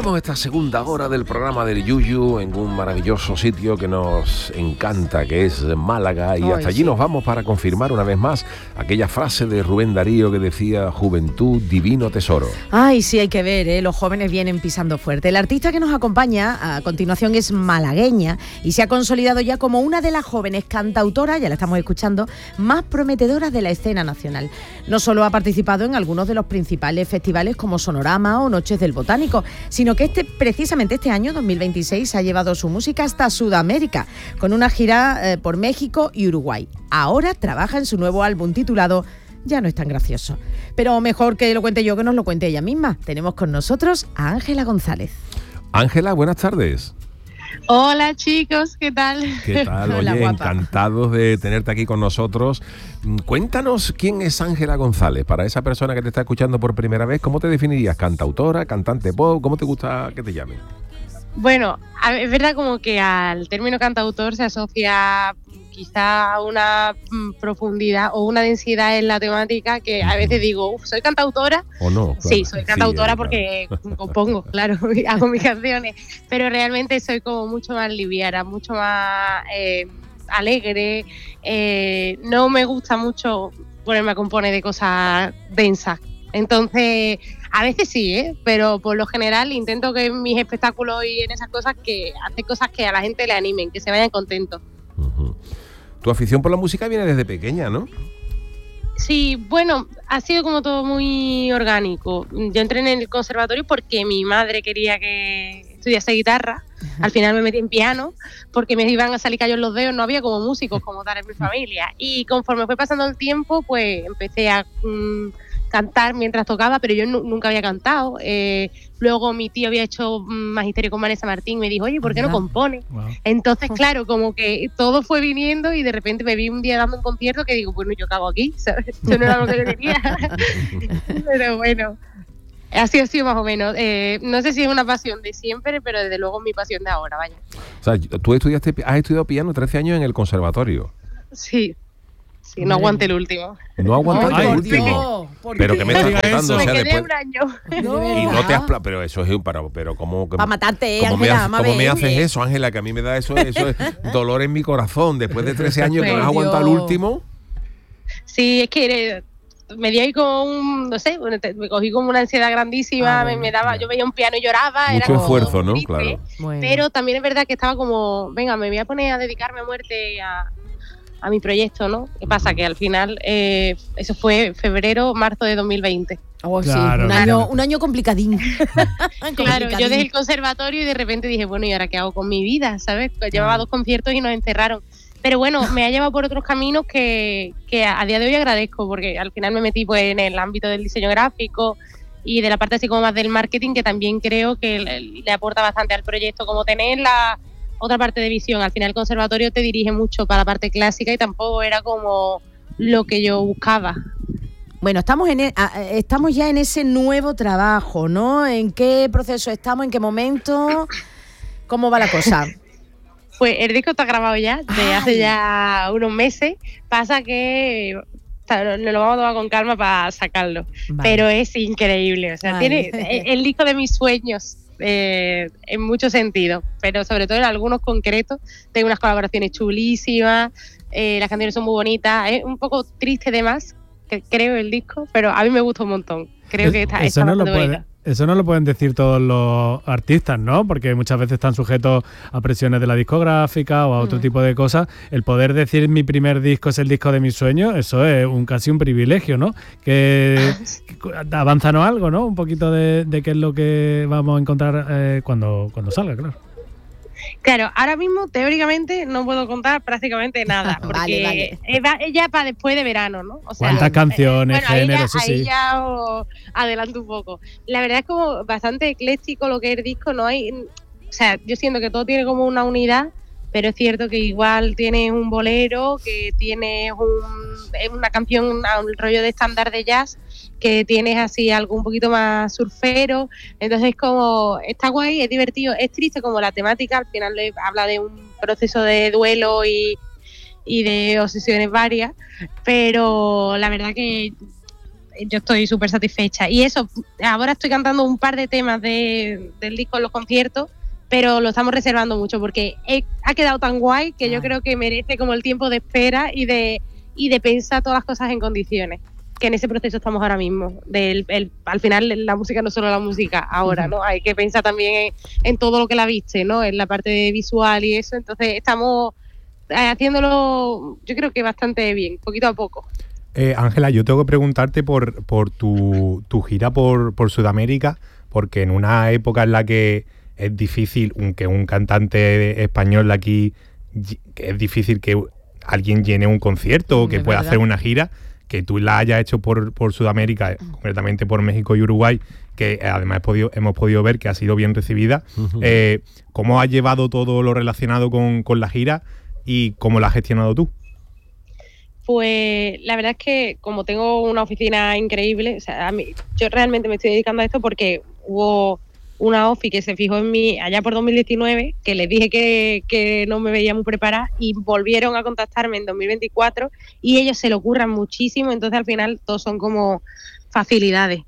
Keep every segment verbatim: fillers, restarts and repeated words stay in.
Abrimos esta segunda hora del programa del Yuyu en un maravilloso sitio que nos encanta, que es Málaga, y Ay, hasta allí sí. nos vamos para confirmar una vez más aquella frase de Rubén Darío que decía: juventud, divino tesoro. Ay, sí, hay que ver, ¿eh? Los jóvenes vienen pisando fuerte. El artista que nos acompaña a continuación es malagueña y se ha consolidado ya como una de las jóvenes cantautoras, ya la estamos escuchando, más prometedoras de la escena nacional. No solo ha participado en algunos de los principales festivales como Sonorama o Noches del Botánico, sino que este, precisamente este año, dos mil veintiséis, ha llevado su música hasta Sudamérica, con una gira eh, por México y Uruguay. Ahora trabaja en su nuevo álbum titulado Ya no es tan gracioso. Pero mejor que lo cuente yo que nos lo cuente ella misma. Tenemos con nosotros a Ángela González. Ángela, buenas tardes. Hola chicos, ¿qué tal? ¿Qué tal? Hola, Oye, guapa. encantados de tenerte aquí con nosotros. Cuéntanos quién es Ángela González. Para esa persona que te está escuchando por primera vez, ¿cómo te definirías? ¿Cantautora, cantante pop? ¿Cómo te gusta que te llamen? Bueno, a ver, es verdad como que al término cantautor se asocia quizá una mm, profundidad o una densidad en la temática que a veces digo, uff, ¿soy cantautora? ¿O no? Claro. Sí, soy cantautora Sí, porque claro. compongo, claro, hago mis canciones, pero realmente soy como mucho más liviana, mucho más eh, alegre, eh, no me gusta mucho ponerme a componer de cosas densas. Entonces, a veces sí, ¿eh? Pero por lo general intento que en mis espectáculos y en esas cosas que hacer cosas que a la gente le animen, que se vayan contentos. Uh-huh. Tu afición por la música viene desde pequeña, ¿no? Sí, bueno, ha sido como todo muy orgánico. Yo entré en el conservatorio porque mi madre quería que estudiase guitarra. Al final me metí en piano porque me iban a salir callos los dedos, no había como músicos como tal en mi familia. Y conforme fue pasando el tiempo, pues empecé a mmm, cantar mientras tocaba, pero yo nu- nunca había cantado. Eh, luego mi tío había hecho mm, magisterio con Vanessa Martín, me dijo, oye, ¿por qué no compones? Wow. Entonces, claro, como que todo fue viniendo y de repente me vi un día dando un concierto que digo, bueno, yo acabo aquí, ¿sabes? Esto no era lo que yo quería. Pero bueno, así ha sido más o menos. Eh, no sé si es una pasión de siempre, pero desde luego es mi pasión de ahora, vaya. O sea, tú estudiaste, has estudiado piano trece años en el conservatorio. Sí, sí, no aguanté el último. No aguantaste Ay, el por último. Dios, ¿por Pero qué? que me estás Diga contando, eso. o Me sea, quedé después... un año. No, Y no te has... ¿verdad? pla- Pero eso es... Pero, pero ¿cómo, Para matarte, cómo, me, Ángela, hace- vamos a cómo me ver. haces eso, Ángela? Que a mí me da eso, eso es dolor en mi corazón. Después de trece años que no has Por aguantado el Dios. último. Sí, es que eh, me di ahí con, un- no sé, bueno, te- me cogí como una ansiedad grandísima, Ah, me, bueno, me daba, ya. yo veía un piano y lloraba. era Mucho como esfuerzo, ¿no? triste, Claro. Bueno. Pero también es verdad que estaba como, venga, me voy a poner a dedicarme a muerte a, a mi proyecto, ¿no? ¿Qué pasa? Que al final, eh, eso fue febrero, marzo de dos mil veinte. Oh, sí, Claro, un, claro. año, un año complicadín. Claro, yo dejé el conservatorio y de repente dije, bueno, ¿y ahora qué hago con mi vida? ¿Sabes? Pues llevaba Claro. dos conciertos y nos encerraron. Pero bueno, me ha llevado por otros caminos que, que a día de hoy agradezco, porque al final me metí pues en el ámbito del diseño gráfico y de la parte así como más del marketing, que también creo que le, le aporta bastante al proyecto, como tener la otra parte de visión. Al final el conservatorio te dirige mucho para la parte clásica y tampoco era como lo que yo buscaba. Bueno, estamos, en e- a- estamos ya en ese nuevo trabajo, ¿no? ¿En qué proceso estamos? ¿En qué momento? ¿Cómo va la cosa? Pues el disco está grabado ya, de Ay. hace ya unos meses. Pasa que o sea, nos lo vamos a tomar con calma para sacarlo. Vale. Pero es increíble. O sea, Vale. tiene el, el disco de mis sueños eh, en muchos sentidos, pero sobre todo en algunos concretos. Tengo unas colaboraciones chulísimas, eh, las canciones son muy bonitas. Es un poco triste de más, que creo, el disco, pero a mí me gusta un montón. Creo que está, eso, está no lo bastante puede, bonita. eso no lo pueden decir todos los artistas, ¿no? Porque muchas veces están sujetos a presiones de la discográfica o a otro Mm. tipo de cosas. El poder decir mi primer disco es el disco de mis sueños, eso es un casi un privilegio, ¿no? Que, que avánzanos algo, ¿no? Un poquito de, de qué es lo que vamos a encontrar eh, cuando, cuando salga, claro. Claro, ahora mismo teóricamente no puedo contar prácticamente nada, porque Vale, vale. es va- es ya para después de verano, ¿no? O sea, ¿Cuántas canciones, bueno, ahí ya, géneros? Sí, ahí sí. ya os adelanto un poco. La verdad es como bastante ecléctico lo que es el disco, no hay, o sea, yo siento que todo tiene como una unidad, pero es cierto que igual tienes un bolero, que tienes un, es una canción, un rollo de estándar de jazz, que tienes así algo un poquito más surfero, entonces como está guay, es divertido, es triste como la temática, al final le habla de un proceso de duelo y, y de obsesiones varias, pero la verdad que yo estoy súper satisfecha. Y eso, ahora estoy cantando un par de temas de, del disco en los conciertos, pero lo estamos reservando mucho porque he, ha quedado tan guay que yo creo que merece como el tiempo de espera y de, y de pensar todas las cosas en condiciones, que en ese proceso estamos ahora mismo. Del, el, al final la música no es solo la música ahora, ¿no? Hay que pensar también en, en todo lo que la viste, ¿no? En la parte visual y eso. Entonces estamos haciéndolo, yo creo que bastante bien, poquito a poco. Ángela, eh, yo tengo que preguntarte por, por tu, tu gira por, por Sudamérica, porque en una época en la que es difícil que un cantante español de aquí, que es difícil que alguien llene un concierto o que pueda hacer una gira, que tú la hayas hecho por, por Sudamérica, concretamente por México y Uruguay, que además he podido, hemos podido ver que ha sido bien recibida. Uh-huh. Eh, ¿Cómo has llevado todo lo relacionado con, con la gira y cómo la has gestionado tú? Pues la verdad es que como tengo una oficina increíble, o sea, a mí, yo realmente me estoy dedicando a esto porque hubo una OFI que se fijó en mí allá por dos mil diecinueve, que les dije que, que no me veía muy preparada y volvieron a contactarme en dos mil veinticuatro y ellos se lo curran muchísimo, entonces al final todos son como facilidades.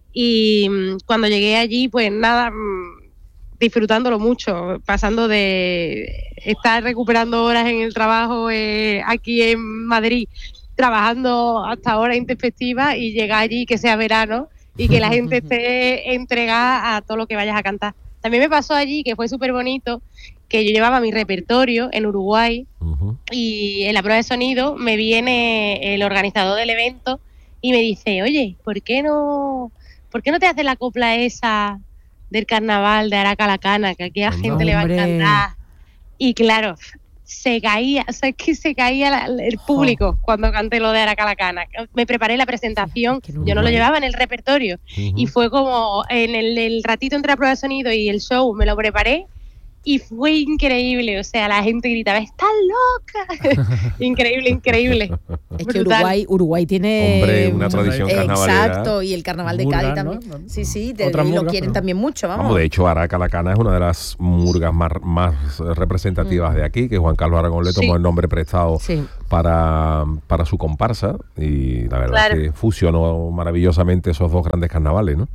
Y cuando llegué allí, pues nada, disfrutándolo mucho, pasando de estar recuperando horas en el trabajo eh, aquí en Madrid, trabajando hasta horas intempestivas y llegar allí que sea verano y que la gente esté entregada a todo lo que vayas a cantar. También me pasó allí, que fue súper bonito, que yo llevaba mi repertorio en Uruguay uh-huh. y en la prueba de sonido me viene el organizador del evento y me dice, oye, ¿por qué no, ¿por qué no te haces la copla esa del carnaval de Aracalacana, que aquí a la gente le va a encantar? Y claro, se caía, o sea, es que se caía la, el público oh. cuando canté lo de Aracalacana. Me preparé la presentación, sí, yo no lo llevaba en el repertorio, uh-huh. y fue como en el, el ratito entre la prueba de sonido y el show, me lo preparé y fue increíble, o sea, la gente gritaba, ¡estás loca! increíble, increíble. Es que Uruguay, Uruguay tiene... Hombre, una tradición carnavalera. Exacto, y el carnaval de Murga, Cádiz también. ¿No? Sí, sí, de, Otra y murga, lo quieren pero... también mucho, vamos. vamos. De hecho, Aracalacana es una de las murgas más, más representativas mm. de aquí, que Juan Carlos Aragón le tomó sí. el nombre prestado sí. para, para su comparsa, y la verdad claro. es que fusionó maravillosamente esos dos grandes carnavales, ¿no?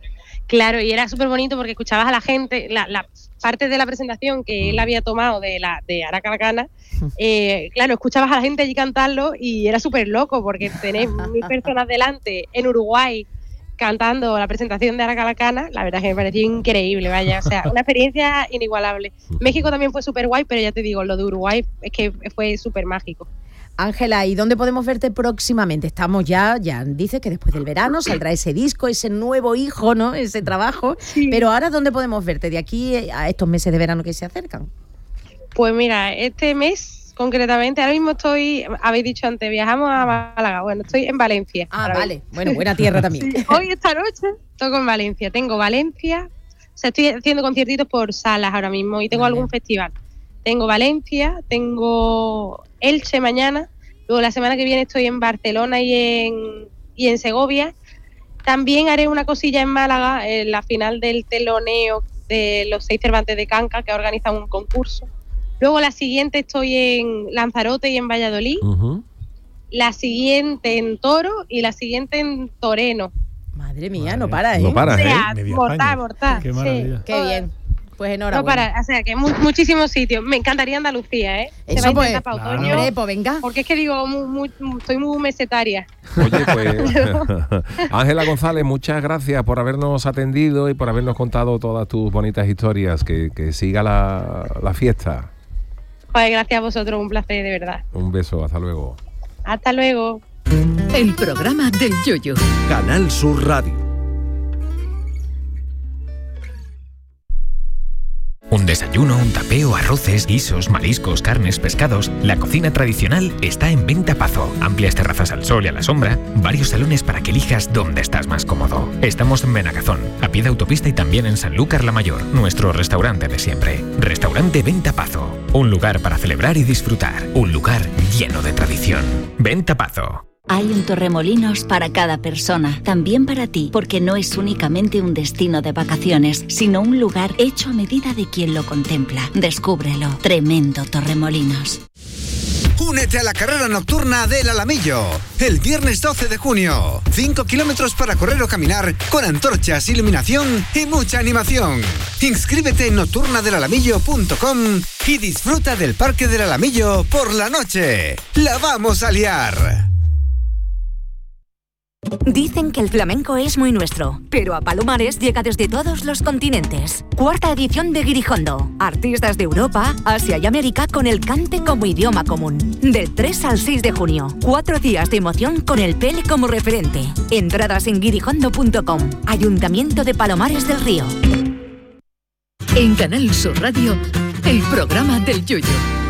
Claro, y era súper bonito porque escuchabas a la gente, la, la parte de la presentación que él había tomado de la de Aracalacana, eh, claro, escuchabas a la gente allí cantarlo y era súper loco porque tenés mil personas delante en Uruguay cantando la presentación de Aracalacana, la verdad es que me pareció increíble, vaya, o sea, una experiencia inigualable. México también fue súper guay, pero ya te digo, lo de Uruguay es que fue súper mágico. Ángela, ¿y dónde podemos verte próximamente? Estamos ya, ya dice que después del verano saldrá ese disco, ese nuevo hijo, ¿no? Ese trabajo. Sí. Pero ahora, ¿dónde podemos verte de aquí a estos meses de verano que se acercan? Pues mira, este mes concretamente, ahora mismo estoy, habéis dicho antes, viajamos a Málaga, bueno, estoy en Valencia. Ah, vale, mismo. Bueno, buena tierra también. Sí, hoy, esta noche, toco en Valencia. Tengo Valencia, o sea, estoy haciendo conciertitos por salas ahora mismo y tengo vale. algún festival. Tengo Valencia, tengo Elche mañana, luego la semana que viene estoy en Barcelona y en, y en Segovia. También haré una cosilla en Málaga, en la final del teloneo de los seis Cervantes de Canca, que organizan un concurso. Luego la siguiente estoy en Lanzarote y en Valladolid. Uh-huh. La siguiente en Toro y la siguiente en Toreno. Madre mía, Madre. no para, ¿eh? No para, o sea, ¿eh? Mortal, mortal. Qué maravilla. Sí. Qué bien. Pues enhorabuena. No para, o sea, que mu- muchísimos sitios. Me encantaría Andalucía, ¿eh? Eso Se va pues, a intentar para claro. otoño, Hombre, pues venga. porque es que digo, muy, muy, estoy muy mesetaria. Oye, pues, Ángela González, muchas gracias por habernos atendido y por habernos contado todas tus bonitas historias. Que, que siga la, la fiesta. Pues gracias a vosotros, un placer, de verdad. Un beso, hasta luego. Hasta luego. El programa del Yoyo. Canal Sur Radio. Un desayuno, un tapeo, arroces, guisos, mariscos, carnes, pescados. La cocina tradicional está en Venta Pazo. Amplias terrazas al sol y a la sombra. Varios salones para que elijas dónde estás más cómodo. Estamos en Benagazón, a pie de autopista y también en Sanlúcar la Mayor. Nuestro restaurante de siempre. Restaurante Venta Pazo. Un lugar para celebrar y disfrutar. Un lugar lleno de tradición. Venta Pazo. Hay un Torremolinos para cada persona, también para ti, porque no es únicamente un destino de vacaciones, sino un lugar hecho a medida de quien lo contempla. Descúbrelo. Tremendo Torremolinos. Únete a la carrera nocturna del Alamillo. El viernes doce de junio. cinco kilómetros para correr o caminar con antorchas, iluminación y mucha animación. Inscríbete en nocturna del alamillo punto com y disfruta del Parque del Alamillo por la noche. ¡La vamos a liar! Dicen que el flamenco es muy nuestro, pero a Palomares llega desde todos los continentes. Cuarta edición de Guirijondo. Artistas de Europa, Asia y América con el cante como idioma común. Del tres al seis de junio. Cuatro días de emoción con el Pele como referente. Entradas en guirijondo punto com. Ayuntamiento de Palomares del Río. En Canal Sur Radio, el programa del Yoyo.